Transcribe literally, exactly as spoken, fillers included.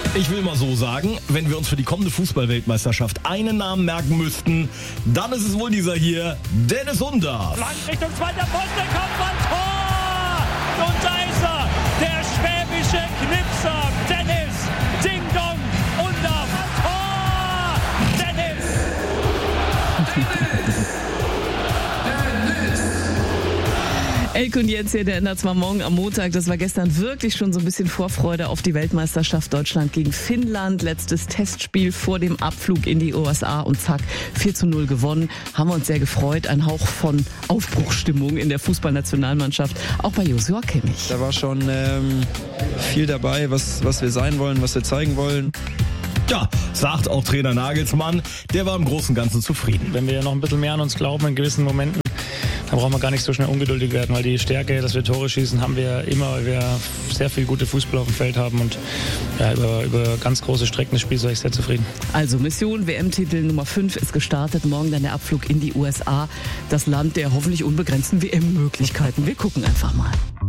Ich will mal so sagen, wenn wir uns für die kommende Fußball-Weltmeisterschaft einen Namen merken müssten, dann ist es wohl dieser hier, Dennis Undaff. Lang Richtung zweiter Pfosten, Kopfball, Tor! Und da ist er, der schwäbische Knipser, Dennis Ding Dong Undaff. Tor! Dennis! Elke und Jens hier, der ändert zwar morgen am Montag, das war gestern wirklich schon so ein bisschen Vorfreude auf die Weltmeisterschaft Deutschland gegen Finnland. Letztes Testspiel vor dem Abflug in die U S A und zack, vier zu null gewonnen. Haben wir uns sehr gefreut. Ein Hauch von Aufbruchsstimmung in der Fußballnationalmannschaft, auch bei Joshua Kimmich. Da war schon ähm, viel dabei, was, was wir sein wollen, was wir zeigen wollen. Ja, sagt auch Trainer Nagelsmann, der war im Großen und Ganzen zufrieden. Wenn wir noch ein bisschen mehr an uns glauben in gewissen Momenten, dann brauchen wir gar nicht so schnell ungeduldig werden, weil die Stärke, dass wir Tore schießen, haben wir immer, weil wir sehr viel gute Fußball auf dem Feld haben und ja, über, über ganz große Strecken des Spiels war ich sehr zufrieden. Also Mission W M-Titel Nummer fünf ist gestartet, morgen dann der Abflug in die U S A, das Land der hoffentlich unbegrenzten W M-Möglichkeiten. Wir gucken einfach mal.